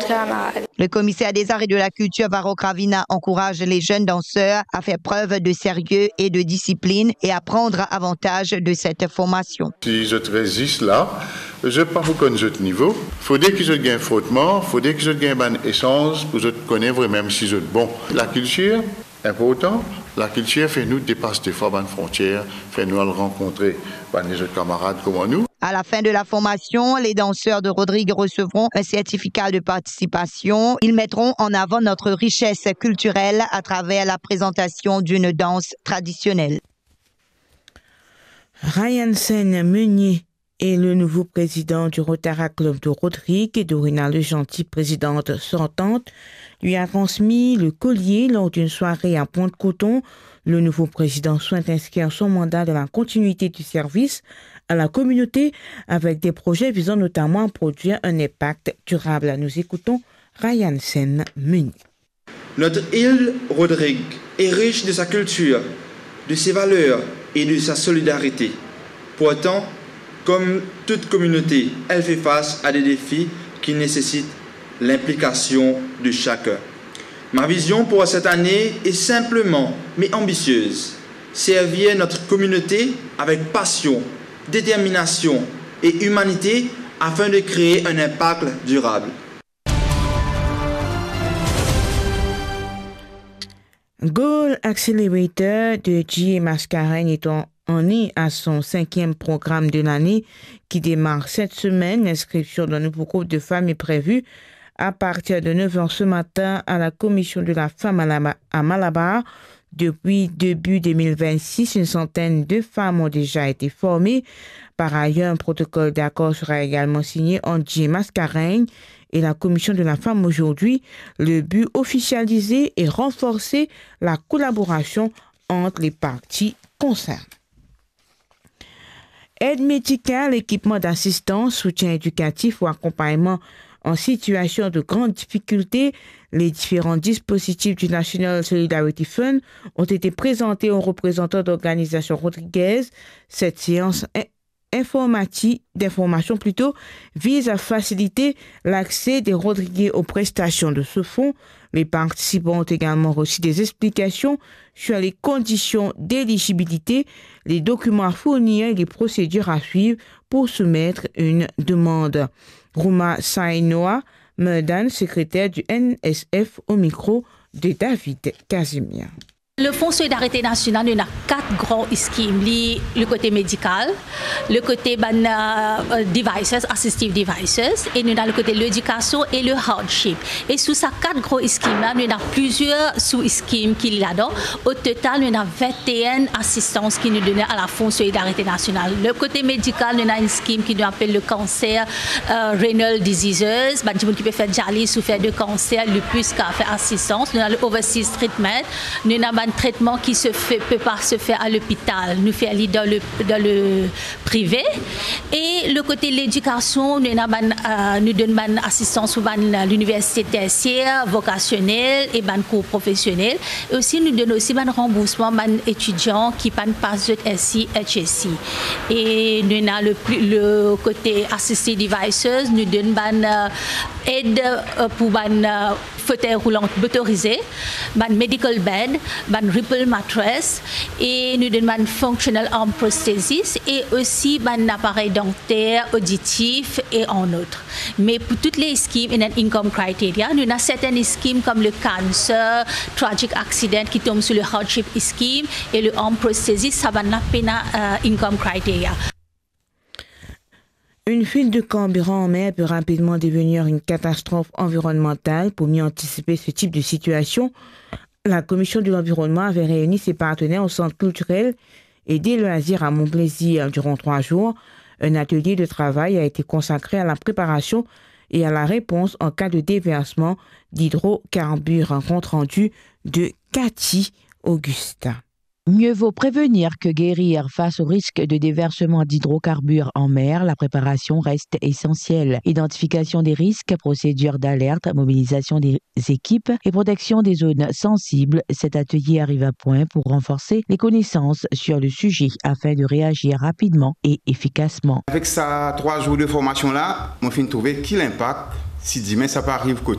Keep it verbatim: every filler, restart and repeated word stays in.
Le commissaire des arts et de la culture, Varro Gravina, encourage les jeunes danseurs à faire preuve de sérieux et de discipline et à prendre avantage de cette formation. Si je te résiste là, je ne pas vous connaître ce niveau. Il faudrait que je gagne frottement, il faudrait que je gagne une essence pour que je te connaisse vraiment, même si je suis bon. La culture, important, la culture fait nous dépasser des fois les frontières, fait nous rencontrer les autres camarades comme nous. À la fin de la formation, les danseurs de Rodrigue recevront un certificat de participation. Ils mettront en avant notre richesse culturelle à travers la présentation d'une danse traditionnelle. Ryan Sen Meunier est le nouveau président du Rotary Club de Rodrigue et Dorina Legentil, présidente sortante, lui a transmis le collier lors d'une soirée à Pointe-Coton. Le nouveau président souhaite inscrire son mandat dans la continuité du service à la communauté avec des projets visant notamment à produire un impact durable. Nous écoutons Ryan Sen Meunier. Notre île Rodrigue est riche de sa culture, de ses valeurs et de sa solidarité. Pourtant, comme toute communauté, elle fait face à des défis qui nécessitent l'implication de chacun. Ma vision pour cette année est simplement, mais ambitieuse, servir notre communauté avec passion, détermination et humanité afin de créer un impact durable. Goal Accelerator de J A Mascareigne est en, en est à son cinquième programme de l'année qui démarre cette semaine. L'inscription d'un nouveau groupe de femmes est prévue à partir de neuf heures ce matin à la Commission de la femme à Malabar. Depuis début deux mille vingt-six, une centaine de femmes ont déjà été formées. Par ailleurs, un protocole d'accord sera également signé entre J A Mascareigne et la Commission de la femme aujourd'hui. Le but officialisé est renforcer la collaboration entre les parties concernées. Aide médicale, équipement d'assistance, soutien éducatif ou accompagnement en situation de grande difficulté, les différents dispositifs du National Solidarity Fund ont été présentés aux représentants d'organisations rodriguaises. Cette séance informatique, d'information plutôt, vise à faciliter l'accès des Rodriguais aux prestations de ce fonds. Les participants ont également reçu des explications sur les conditions d'éligibilité, les documents à fournir et les procédures à suivre pour soumettre une demande. Rouma Sainoa Merdan, secrétaire du N S F, au micro de David Casimir. Le Fonds Solidarité Nationale, il y a quatre grands schemes. Le côté médical, le côté ban, uh, devices, assistive devices, et nous avons le côté l'éducation et le hardship. Et sous ces quatre gros schemes, nous avons plusieurs sous-schemes qu'il y a dedans. Au total, nous avons vingt et une assistances qui nous donnent à la Fonds Solidarité Nationale. Le côté médical, nous avons une scheme qui nous appelle le cancer, uh, renal diseases, bah, qui peut faire dialyse ou faire de cancer, le plus qu'à faire assistance. Nous avons le overseas treatment, nous avons un traitement qui se fait, peut pas se faire à l'hôpital, nous fait aller dans le, dans le privé. Et le côté de l'éducation, nous, euh, nous donnons une assistance à l'université tertiaire, vocationnelle et ban cours professionnels. Et aussi, nous donnons aussi un remboursement aux étudiants qui ne passent pas de S I, H S I. Et nous avons le, le côté assisted devices, nous donnons une euh, aide pour une euh, fauteuil roulant motorisé, une medical bed, une ripple mattress, et nous donnons une functional arm prosthesis et aussi un appareil dentaire, auditif et en autres. Mais pour toutes les schemes, il y a un income criteria. Nous avons certaines schemes comme le cancer, tragic accident qui tombe sur le hardship scheme et le arm prosthesis, ça va n'a pas uh, income criteria. Une fuite de carburant en mer peut rapidement devenir une catastrophe environnementale. Pour mieux anticiper ce type de situation, la Commission de l'environnement avait réuni ses partenaires au centre culturel et des loisirs à Montplaisir durant trois jours. Un atelier de travail a été consacré à la préparation et à la réponse en cas de déversement d'hydrocarbures. Un compte rendu de Cathy Augusta. Mieux vaut prévenir que guérir face au risque de déversement d'hydrocarbures en mer. La préparation reste essentielle. Identification des risques, procédure d'alerte, mobilisation des équipes et protection des zones sensibles. Cet atelier arrive à point pour renforcer les connaissances sur le sujet afin de réagir rapidement et efficacement. Avec ces trois jours de formation-là, on finit de trouver qui l'impact si demain ça peut arriver côté